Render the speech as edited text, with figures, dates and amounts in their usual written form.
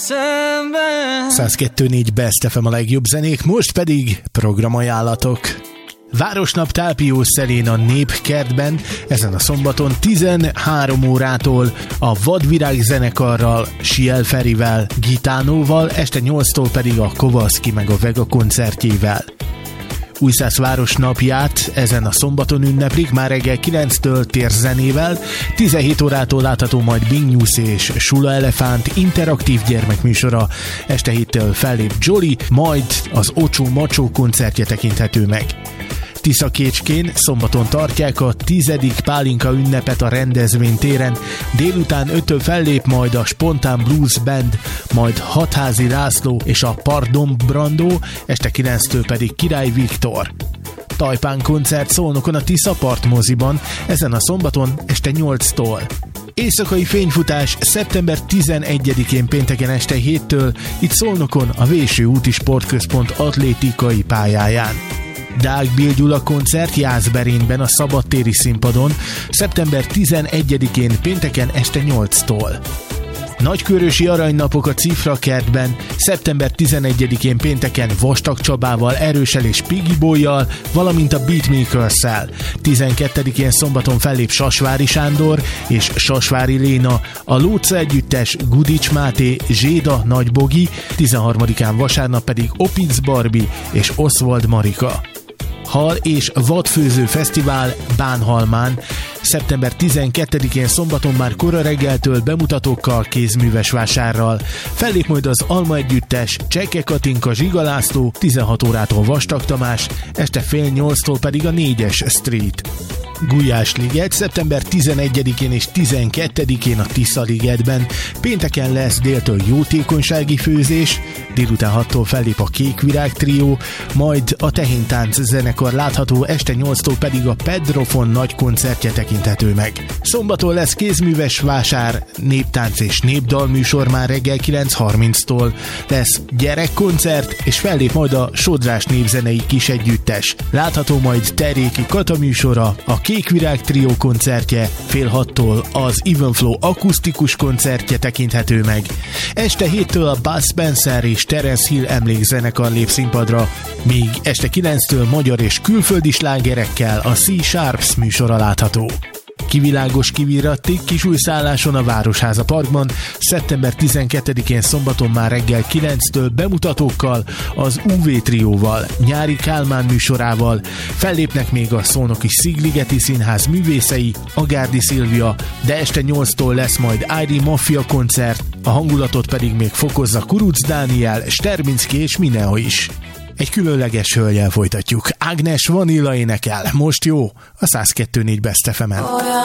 szemben. 102.4 Best FM a legjobb zenék, most pedig programajánlatok. Városnap Tápió Szelén a Népkertben ezen a szombaton 13 órától a Vadvirág zenekarral, Siel Ferivel, Gitánóval, este 8-tól pedig a Kovaszki meg a Vega koncertjével. Újszász Városnapját ezen a szombaton ünneplik, már reggel 9-től térzenével, 17 órától látható majd Bing News és Sula Elefánt interaktív gyermekműsora, este 7-től fellép Jolly, majd az Ocsó Macsó koncertje tekinthető meg. Tiszakécskén szombaton tartják a 10. pálinka ünnepet a rendezvénytéren, délután 5-től fellép majd a Spontán Blues Band, majd Hatházi László és a Pardon Brandó, este 9-től pedig Király Viktor. Tajpán koncert Szolnokon a Tiszapart moziban, ezen a szombaton este 8-tól. Éjszakai fényfutás szeptember 11-én pénteken este 7-től, itt Szolnokon a Véső úti sportközpont atlétikai pályáján. Deák Bill Gyula koncert Jászberényben a szabadtéri színpadon szeptember 11-én pénteken este 8-tól. Nagykörösi aranynapok a Cifra kertben szeptember 11-én pénteken Vastag Csabával, Erőssel és Piggy Boyjal, valamint a Beatmakers-szel. 12-én szombaton fellép Sasvári Sándor és Sasvári Léna, a Lóca együttes, Gudics Máté, Zséda Nagybogi, 13-án vasárnap pedig Opitz Barbie és Oswald Marika. Hal és vadfőző fesztivál Bánhalmán szeptember 12-én szombaton már kora reggeltől bemutatókkal, kézműves vásárral. Fellép majd az Alma együttes, Cseke Katinka, Zsiga László, 16 órától Vastag Tamás, este fél 8-tól pedig a 4-es Street. Gulyásliget szeptember 11-én és 12-én a Tisza-ligetben, pénteken lesz déltől jótékonysági főzés, délután 6-tól fellép a Kékvirág trió, majd a Tehéntánc zenekar látható, este 8-tól pedig a Pedrofon nagy koncertje tekinthető meg. Szombaton lesz kézműves vásár, néptánc és népdalműsor már reggel 9:30-tól, lesz gyerekkoncert, és fellép majd a Sodrás népzenei kisegyüttes. Látható majd Teréki Kata műsora, a Kékvirág trió koncertje, fél 6-tól az Evenflow akusztikus koncertje tekinthető meg. Este 7-től a Buzz Spencer és Terence Hill emlékzenekar lép színpadra, míg este 9-től magyar és külföldi slágerekkel a Sea Sharps műsora látható. Kivilágos kivirattig Kisújszálláson a Városháza Parkban szeptember 12-én szombaton már reggel 9-től bemutatókkal, az UV trióval, Nyári Kálmán műsorával, fellépnek még a Szolnoki Szigligeti Színház művészei, a Gárdi Szilvia, de este 8-tól lesz majd ID Mafia koncert, a hangulatot pedig még fokozza Kuruc Dániel, Sterbinski és Mineo is. Egy különleges hölgyel folytatjuk. Ágnes Vanilla énekel. Most jó a 102.4 Best FM-en.